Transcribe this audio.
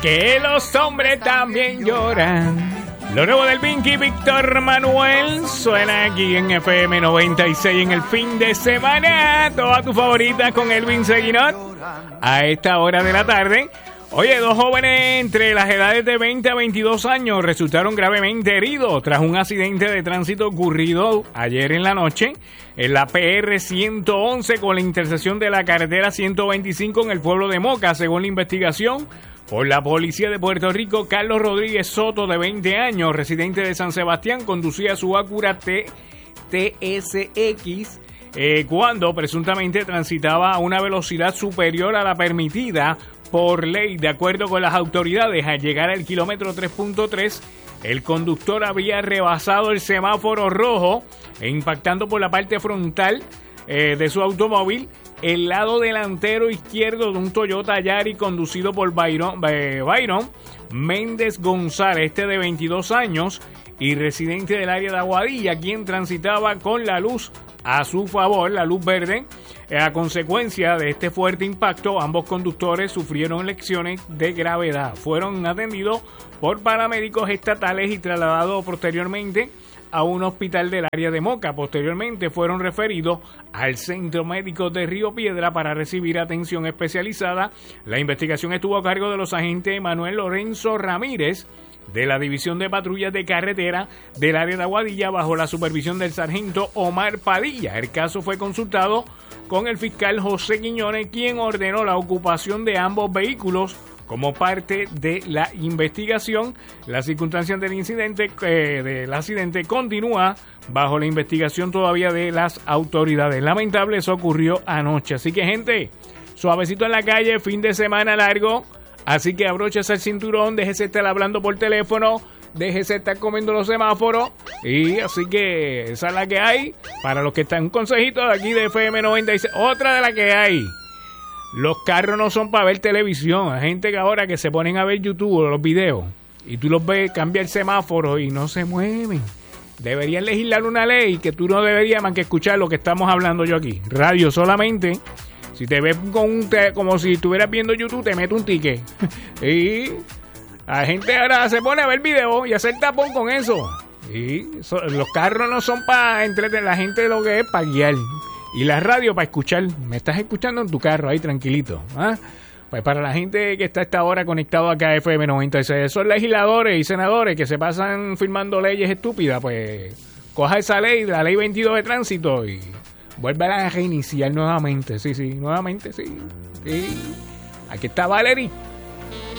que los hombres también lloran. Lo nuevo del Vinky Víctor Manuel suena aquí en FM 96 en el fin de semana. Todas tus favoritas con Elvin Seguinot a esta hora de la tarde. Oye, dos jóvenes entre las edades de 20 a 22 años resultaron gravemente heridos tras un accidente de tránsito ocurrido ayer en la noche en la PR 111 con la intersección de la carretera 125 en el pueblo de Moca. Según la investigación por la policía de Puerto Rico, Carlos Rodríguez Soto, de 20 años, residente de San Sebastián, conducía su Acura TSX cuando presuntamente transitaba a una velocidad superior a la permitida por ley. De acuerdo con las autoridades, al llegar al kilómetro 3.3, el conductor había rebasado el semáforo rojo e impactando por la parte frontal de su automóvil el lado delantero izquierdo de un Toyota Yaris conducido por Byron Méndez González, de 22 años y residente del área de Aguadilla, quien transitaba con la luz a su favor, la luz verde. A consecuencia de este fuerte impacto, ambos conductores sufrieron lesiones de gravedad. Fueron atendidos por paramédicos estatales y trasladados posteriormente a un hospital del área de Moca. Posteriormente fueron referidos al Centro Médico de Río Piedra para recibir atención especializada. La investigación estuvo a cargo de los agentes Manuel Lorenzo Ramírez, de la División de Patrullas de Carretera del área de Aguadilla, bajo la supervisión del sargento Omar Padilla. El caso fue consultado con el fiscal José Quiñones, quien ordenó la ocupación de ambos vehículos como parte de la investigación. Las circunstancias del accidente continúa bajo la investigación todavía de las autoridades. Lamentable, eso ocurrió anoche. Así que, gente, suavecito en la calle, fin de semana largo. Así que abróchese el cinturón, déjese estar hablando por teléfono, déjese estar comiendo los semáforos. Y así que esa es la que hay. Para los que están, un consejito de aquí de FM 96. Otra de la que hay. Los carros no son para ver televisión. Hay gente que ahora que se ponen a ver YouTube o los videos y tú los ves, cambia el semáforo y no se mueven. Deberían legislar una ley que tú no deberías más que escuchar lo que estamos hablando yo aquí. Radio solamente. Si te ves como si estuvieras viendo YouTube, te mete un ticket. Y la gente ahora se pone a ver videos y hacer tapón con eso. Y los carros no son para entretener, la gente lo que es para guiar. Y la radio para escuchar. Me estás escuchando en tu carro ahí tranquilito. ¿Ah? Pues para la gente que está a esta hora conectado acá a FM 96, esos legisladores y senadores que se pasan firmando leyes estúpidas, pues coja esa ley, la ley 22 de tránsito, y vuelve a reiniciar nuevamente. Sí, nuevamente, sí. Aquí está Valerie.